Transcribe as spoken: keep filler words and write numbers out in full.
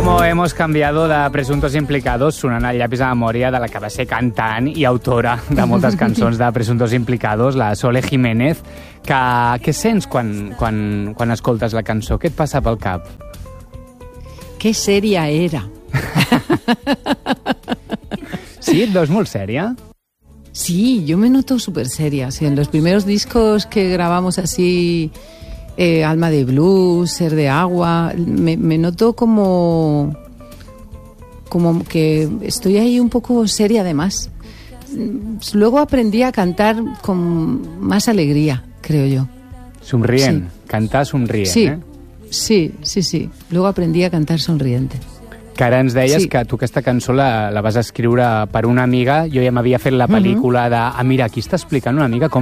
Como hemos cambiado de Presuntos Implicados, sonant el llapis a memòria de la que va ser cantant i autora de moltes cançons de Presuntos Implicados, la Sole Jiménez. Que, què sents quan, quan, quan escoltes la cançó? Què et passa pel cap? Que sèria era. Sí, et veus molt sèria? Sí, yo me noto súper seria. Sí, en los primeros discos que grabamos así, eh, Alma de Blues, Ser de Agua, me, me noto como, como que estoy ahí un poco seria además. Luego aprendí a cantar con más alegría, creo yo. Somrient, sí. Cantar somrient, sí. eh? Sí, sí, sí. Luego aprendí a cantar sonriente. Que ara ens deies sí. que tu aquesta cançó la, la vas escriure per una amiga. Jo ja m'havia fet la pel·lícula de... Ah, mira, aquí està explicant una mica com